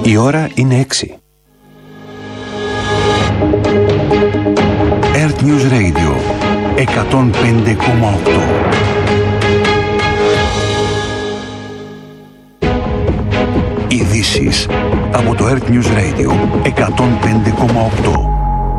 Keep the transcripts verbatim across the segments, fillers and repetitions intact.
Η ώρα είναι έξι. Earth News Radio εκατόν πέντε κόμμα οκτώ. Ειδήσεις από το Earth News Radio εκατόν πέντε κόμμα οκτώ.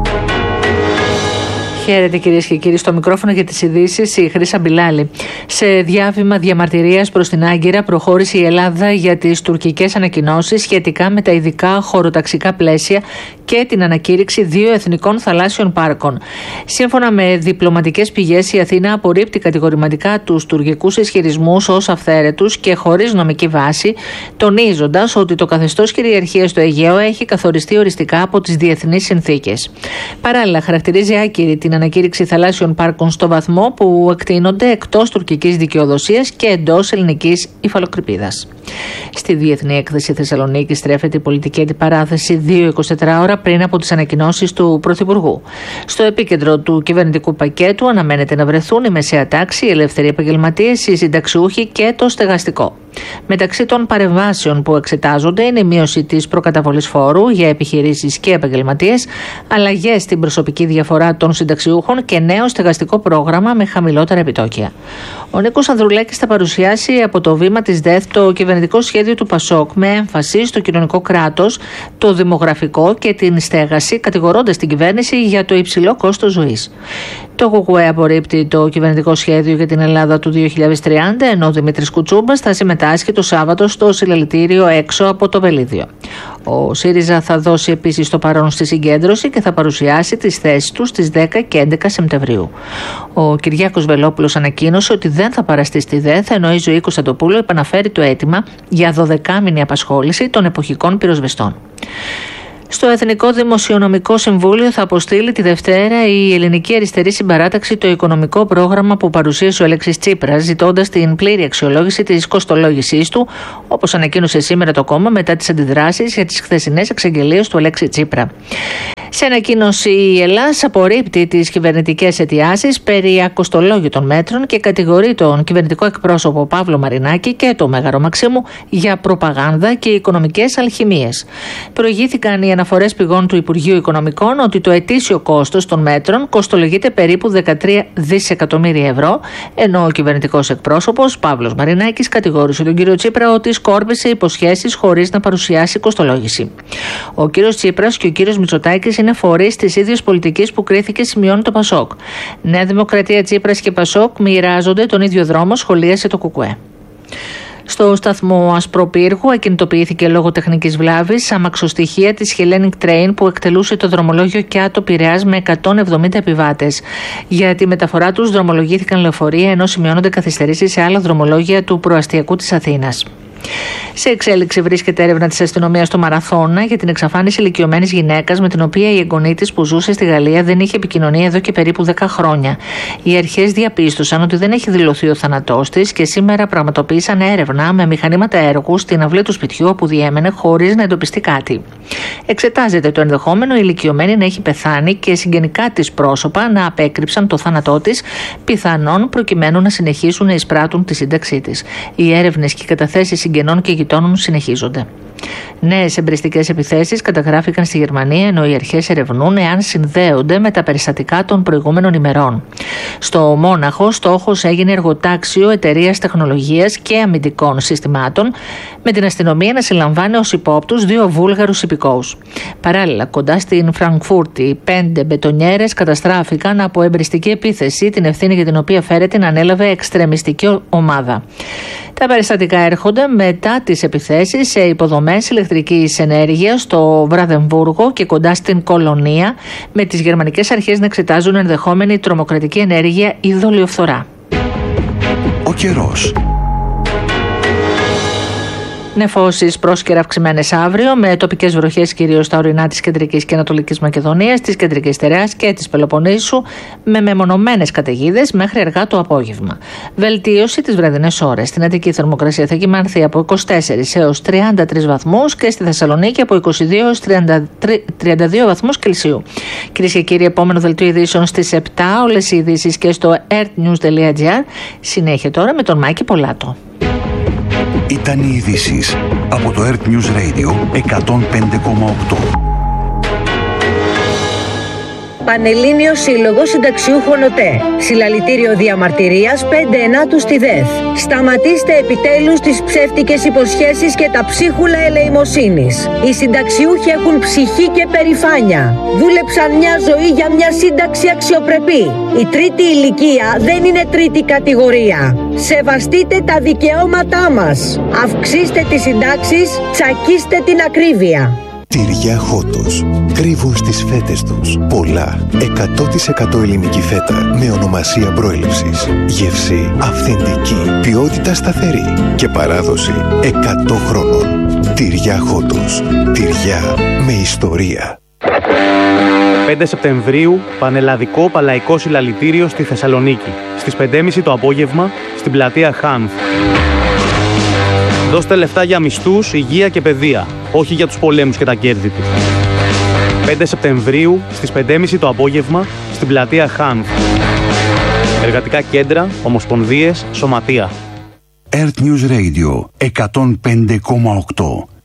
Χαίρετε κυρίες και κύριοι, στο μικρόφωνο για τις ειδήσεις η Χρύσα Μπιλάλη. Σε διάβημα διαμαρτυρίας προς την Άγκυρα προχώρησε η Ελλάδα για τις τουρκικές ανακοινώσεις σχετικά με τα ειδικά χωροταξικά πλαίσια και την ανακήρυξη δύο εθνικών θαλάσσιων πάρκων. Σύμφωνα με διπλωματικές πηγές, η Αθήνα απορρίπτει κατηγορηματικά τους τουρκικούς ισχυρισμούς ως αυθαίρετους και χωρίς νομική βάση, τονίζοντας ότι το καθεστώς κυριαρχίας στο Αιγαίο έχει καθοριστεί οριστικά από τις διεθνείς συνθήκες. Παράλληλα, χαρακτηρίζει άκυρη την ανακήρυξη θαλάσσιων πάρκων στο βαθμό που εκτείνονται εκτός τουρκικής δικαιοδοσίας και εντός ελληνικής υφαλοκρηπίδας. Στη Διεθνή Έκθεση Θεσσαλονίκη στρέφεται η πολιτική αντιπαράθεση δύο είκοσι τέσσερις ώρα πριν από τις ανακοινώσεις του Πρωθυπουργού. Στο επίκεντρο του κυβερνητικού πακέτου αναμένεται να βρεθούν η μεσαία τάξη, οι ελεύθεροι επαγγελματίες, οι συνταξιούχοι και το στεγαστικό. Μεταξύ των παρεμβάσεων που εξετάζονται είναι η μείωση της προκαταβολής φόρου για επιχειρήσεις και επαγγελματίες, αλλαγές στην προσωπική διαφορά των συνταξιούχων και νέο στεγαστικό πρόγραμμα με χαμηλότερα επιτόκια. Ο Νίκος Ανδρουλάκης θα παρουσιάσει από το βήμα της ΔΕΘ το κυβερνητικό σχέδιο του ΠΑΣΟΚ με έμφαση στο κοινωνικό κράτος, το δημογραφικό και την στέγαση, κατηγορώντας την κυβέρνηση για το υψηλό κόστος ζωής. Το ΚΚΕ απορρίπτει το κυβερνητικό σχέδιο για την Ελλάδα του δύο χιλιάδες τριάντα, ενώ ο Δημήτρης Κουτσούμπας θα συμμετάσχει το Σάββατο στο συλλαλητήριο έξω από το Βελίδιο. Ο ΣΥΡΙΖΑ θα δώσει επίσης το παρόν στη συγκέντρωση και θα παρουσιάσει τις θέσεις του στις δέκα και έντεκα Σεπτεμβρίου. Ο Κυριάκος Βελόπουλος ανακοίνωσε ότι δεν θα παραστεί στη ΔΕΘ, ενώ η Ζωή Κωνσταντοπούλου επαναφέρει το αίτημα για δωδεκάμηνη απασχόληση των εποχικών πυροσβεστών. Στο Εθνικό Δημοσιονομικό Συμβούλιο θα αποστείλει τη Δευτέρα η Ελληνική Αριστερή Συμπαράταξη το οικονομικό πρόγραμμα που παρουσίασε ο Αλέξης Τσίπρας, ζητώντας την πλήρη αξιολόγηση της κοστολόγησής του, όπως ανακοίνωσε σήμερα το κόμμα μετά τις αντιδράσεις για τις χθεσινές εξαγγελίες του Αλέξη Τσίπρα. Σε ανακοίνωση, η Ελλάδα απορρίπτει τις κυβερνητικές αιτιάσεις περί ακοστολόγητων μέτρων και κατηγορεί τον κυβερνητικό εκπρόσωπο Παύλο Μαρινάκη και το Μέγαρο Μαξίμου για προπαγάνδα και οικονομικές αλχημίες. Προηγήθηκαν οι αναφορές πηγών του Υπουργείου Οικονομικών ότι το ετήσιο κόστος των μέτρων κοστολογείται περίπου δεκατρία δισεκατομμύρια ευρώ, ενώ ο κυβερνητικός εκπρόσωπος Παύλος Μαρινάκης κατηγόρησε τον κύριο Τσίπρα ότι σκόρπισε υποσχέσεις χωρίς να παρουσιάσει κοστολόγηση. Ο κύριος Τσίπρας και ο κύριος Μητσοτάκης είναι φορείς της ίδιας πολιτικής που κρίθηκε, σημειώνει το ΠΑΣΟΚ. Νέα Δημοκρατία, Τσίπρας και ΠΑΣΟΚ μοιράζονται τον ίδιο δρόμο, σχολίασε το ΚΚΕ. Στο σταθμό Ασπροπύργου ακινητοποιήθηκε λόγω τεχνικής βλάβης αμαξοστοιχεία της Hellenic Train που εκτελούσε το δρομολόγιο Κιάτο Πειραιάς με εκατόν εβδομήντα επιβάτες. Για τη μεταφορά τους δρομολογήθηκαν λεωφορεία, ενώ σημειώνονται καθυστερήσεις σε άλλα δρομολόγια του προαστιακού της Αθήνας. Σε εξέλιξη βρίσκεται έρευνα της αστυνομίας στο Μαραθώνα για την εξαφάνιση ηλικιωμένης γυναίκας με την οποία η εγγονή της που ζούσε στη Γαλλία δεν είχε επικοινωνία εδώ και περίπου δέκα χρόνια. Οι αρχές διαπίστωσαν ότι δεν έχει δηλωθεί ο θάνατός της και σήμερα πραγματοποίησαν έρευνα με μηχανήματα έργου στην αυλή του σπιτιού όπου διέμενε χωρίς να εντοπιστεί κάτι. Εξετάζεται το ενδεχόμενο η ηλικιωμένη να έχει πεθάνει και συγγενικά της πρόσωπα να απέκρυψαν το θάνατό της, πιθανόν προκειμένου να συνεχίσουν να εισπράττουν τη σύνταξή της. Οι έρευνες και οι καταθέσεις συγγενών και γειτόνων συνεχίζονται. Νέες εμπριστικές επιθέσεις καταγράφηκαν στη Γερμανία, ενώ οι αρχές ερευνούν εάν συνδέονται με τα περιστατικά των προηγούμενων ημερών. Στο Μόναχο, στόχος έγινε εργοτάξιο εταιρείας τεχνολογίας και αμυντικών συστημάτων, με την αστυνομία να συλλαμβάνει ως υπόπτους δύο Βούλγαρους υπηκόους. Παράλληλα, κοντά στην Φραγκφούρτη, πέντε μπετονιέρες καταστράφηκαν από εμπριστική επίθεση, την ευθύνη για την οποία φέρεται να ανέλαβε εξτρεμιστική ομάδα. Τα περιστατικά έρχονται μετά τις επιθέσεις σε υποδομές ηλεκτρικής ενέργειας στο Βραδεμβούργο και κοντά στην Κολονία, με τις γερμανικές αρχές να εξετάζουν ενδεχόμενη τρομοκρατική ενέργεια ή δολιοφθορά. Ο καιρός. Νεφώσεις πρόσκαιρα αυξημένες αύριο, με τοπικές βροχές κυρίως στα ορεινά της κεντρικής και ανατολικής Μακεδονίας, της κεντρικής Στερεάς και της Πελοποννήσου, με μεμονωμένες καταιγίδες μέχρι αργά το απόγευμα. Βελτίωση τις βραδινές ώρες. Στην Αττική θερμοκρασία θα κυμανθεί από είκοσι τέσσερις έως τριάντα τρεις βαθμούς και στη Θεσσαλονίκη από είκοσι δύο έως τριάντα δύο βαθμούς Κελσίου. Κυρίες και κύριοι, επόμενο δελτίο ειδήσεων στις επτά. Όλες οι ειδήσεις και στο earthnews τελεία gr. Συνέχεια τώρα με τον Μάκη Πολάτο. Ήταν οι ειδήσεις από το Earth News Radio εκατόν πέντε κόμμα οκτώ. Πανελλήνιος Σύλλογος Συνταξιούχων ΟΤΕ. Συλλαλητήριο διαμαρτυρίας πέντε ενάτου στη ΔΕΘ. Σταματήστε επιτέλους τις ψεύτικες υποσχέσεις και τα ψίχουλα ελεημοσύνης. Οι συνταξιούχοι έχουν ψυχή και περηφάνεια. Δούλεψαν μια ζωή για μια σύνταξη αξιοπρεπή. Η τρίτη ηλικία δεν είναι τρίτη κατηγορία. Σεβαστείτε τα δικαιώματά μας. Αυξήστε τις συντάξεις, τσακίστε την ακρίβεια. Τυριά Χότος. Κρύβουν στις φέτες τους πολλά εκατό τοις εκατό ελληνική φέτα με ονομασία προέλευσης. Γεύση αυθεντική, ποιότητα σταθερή και παράδοση εκατό χρόνων. Τυριά Χότος. Τυριά με ιστορία. πέντε Σεπτεμβρίου, πανελλαδικό παλαϊκό συλλαλητήριο στη Θεσσαλονίκη. Στις πέντε και μισή το απόγευμα, στην πλατεία Χάνθ. Δώστε λεφτά για μισθούς, υγεία και παιδεία, όχι για τους πολέμους και τα κέρδη του. πέντε Σεπτεμβρίου, στις πέντε και μισή το απόγευμα, στην πλατεία Χάνθ. Εργατικά κέντρα, ομοσπονδίες, σωματεία. Earth News Radio εκατόν πέντε κόμμα οκτώ.